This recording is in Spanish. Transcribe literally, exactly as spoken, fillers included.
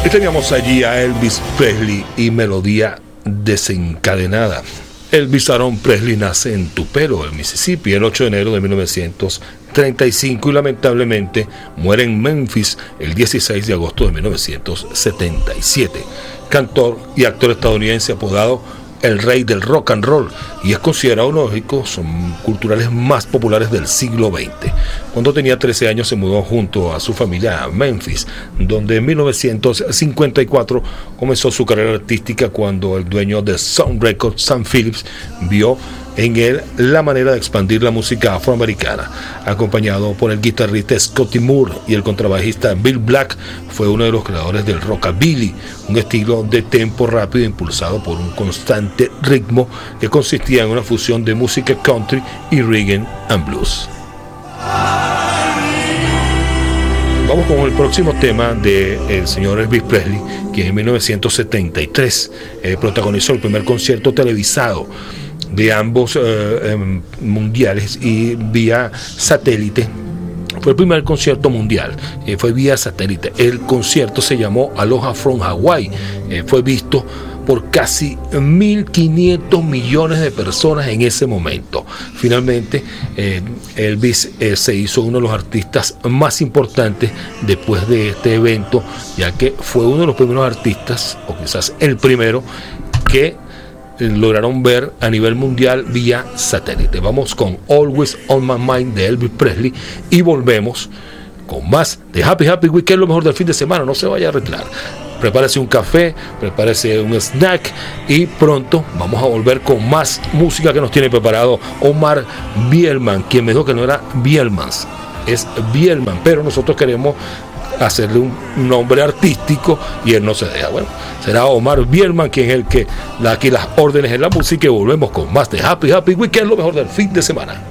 Y teníamos allí a Elvis Presley y Melodía Desencadenada. Elvis Aaron Presley nace en Tupelo, el Mississippi, el ocho de enero de mil novecientos treinta y cinco y lamentablemente muere en Memphis el dieciséis de agosto de mil novecientos setenta y siete. Cantor y actor estadounidense apodado el rey del rock and roll, y es considerado uno de los íconos culturales más populares del siglo veinte. Cuando tenía trece años se mudó junto a su familia a Memphis, donde en mil novecientos cincuenta y cuatro comenzó su carrera artística cuando el dueño de Sound Records, Sam Phillips, vio en él la manera de expandir la música afroamericana. Acompañado por el guitarrista Scotty Moore y el contrabajista Bill Black, fue uno de los creadores del rockabilly, un estilo de tempo rápido impulsado por un constante ritmo que consistía en una fusión de música country y rhythm and blues. Vamos con el próximo tema del señor Elvis Presley, quien en mil novecientos setenta y tres eh, protagonizó el primer concierto televisado de ambos eh, eh, mundiales y vía satélite. Fue el primer concierto mundial, eh, fue vía satélite. El concierto se llamó Aloha from Hawaii. Eh, fue visto por casi mil quinientos millones de personas en ese momento. Finalmente, eh, Elvis eh, se hizo uno de los artistas más importantes después de este evento, ya que fue uno de los primeros artistas, o quizás el primero, que lograron ver a nivel mundial vía satélite. Vamos con Always on My Mind de Elvis Presley y volvemos con más de Happy Happy Weekend, lo mejor del fin de semana. No se vaya a retirar. Prepárese un café, prepárese un snack y pronto vamos a volver con más música que nos tiene preparado Omar Bielman, quien me dijo que no era Bielmans, es Bielman, pero nosotros queremos hacerle un nombre artístico y él no se deja. Bueno, será Omar Bielman quien es el que da aquí las órdenes en la música, y volvemos con más de Happy Happy Weekend, lo mejor del fin de semana.